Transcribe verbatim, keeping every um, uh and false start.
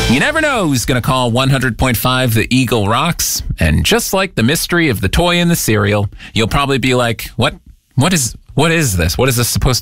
You never know who's going to call one hundred point five the Eagle Rocks. And just like the mystery of the toy in the cereal, you'll probably be like, what? What is, what is this? What is this supposed to